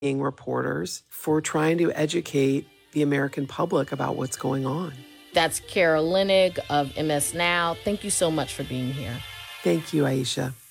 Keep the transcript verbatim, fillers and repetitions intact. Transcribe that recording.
reporters for trying to educate the American public about what's going on. That's Kara Lenig of M S Now. Thank you so much for being here. Thank you, Aisha.